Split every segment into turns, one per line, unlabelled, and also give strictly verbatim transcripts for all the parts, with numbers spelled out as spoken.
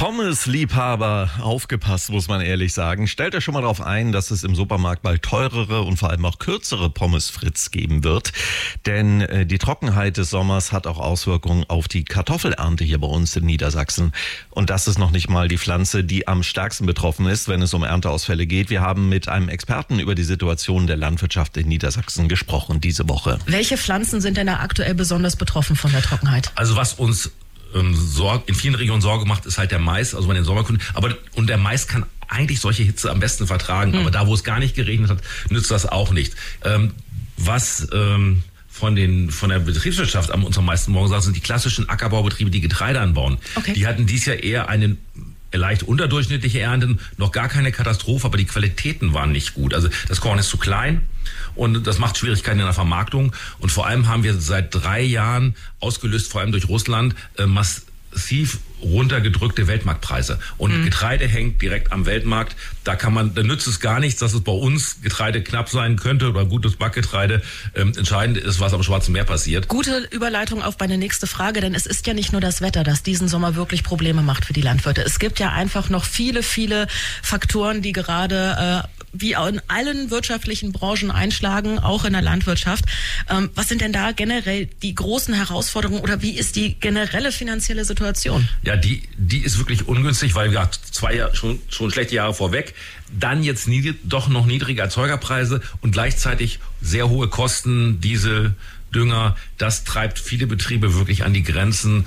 Pommes-Liebhaber, aufgepasst, muss man ehrlich sagen. Stellt euch schon mal darauf ein, dass es im Supermarkt bald teurere und vor allem auch kürzere Pommes Fritz geben wird. Denn äh, die Trockenheit des Sommers hat auch Auswirkungen auf die Kartoffelernte hier bei uns in Niedersachsen. Und das ist noch nicht mal die Pflanze, die am stärksten betroffen ist, wenn es um Ernteausfälle geht. Wir haben mit einem Experten über die Situation der Landwirtschaft in Niedersachsen gesprochen diese Woche.
Welche Pflanzen sind denn da aktuell besonders betroffen von der Trockenheit?
Also was uns Sorge, in vielen Regionen Sorge macht, ist halt der Mais, also bei den Sommerkunden. Aber, und der Mais kann eigentlich solche Hitze am besten vertragen. Hm. Aber da, wo es gar nicht geregnet hat, nützt das auch nicht. Ähm, was ähm, von den von der Betriebswirtschaft am unserem meisten Morgen sagt, sind die klassischen Ackerbaubetriebe, die Getreide anbauen. Okay. Die hatten dies Jahr eher einen leicht unterdurchschnittliche Ernten, noch gar keine Katastrophe, aber die Qualitäten waren nicht gut. Also das Korn ist zu klein und das macht Schwierigkeiten in der Vermarktung. Und vor allem haben wir seit drei Jahren, ausgelöst vor allem durch Russland, äh, massiv runtergedrückte Weltmarktpreise. Und mhm. Getreide hängt direkt am Weltmarkt. Da kann man, da nützt es gar nichts, dass es bei uns Getreide knapp sein könnte oder gutes Backgetreide. Ähm, entscheidend ist, was am Schwarzen Meer passiert.
Gute Überleitung auf meine nächste Frage, denn es ist ja nicht nur das Wetter, das diesen Sommer wirklich Probleme macht für die Landwirte. Es gibt ja einfach noch viele, viele Faktoren, die gerade äh, wie in allen wirtschaftlichen Branchen einschlagen, auch in der Landwirtschaft. Ähm, was sind denn da generell die großen Herausforderungen oder wie ist die generelle finanzielle Situation?
Ja, die, die ist wirklich ungünstig, weil wir zwei Jahre, schon, schon schlechte Jahre vorweg, dann jetzt niedrig, doch noch niedrige Erzeugerpreise und gleichzeitig sehr hohe Kosten, Diesel, Dünger. Das treibt viele Betriebe wirklich an die Grenzen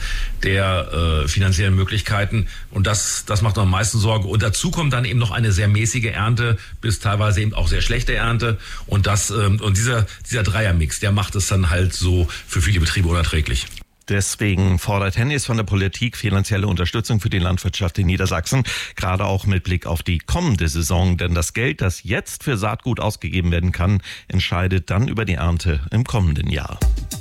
der äh, finanziellen Möglichkeiten und das, das macht am meisten Sorge. Und dazu kommt dann eben noch eine sehr mäßige Ernte, bis teilweise eben auch sehr schlechte Ernte und das ähm, und dieser dieser Dreiermix, der macht es dann halt so für viele Betriebe unerträglich.
Deswegen fordert Hennis von der Politik finanzielle Unterstützung für die Landwirtschaft in Niedersachsen, gerade auch mit Blick auf die kommende Saison. Denn das Geld, das jetzt für Saatgut ausgegeben werden kann, entscheidet dann über die Ernte im kommenden Jahr.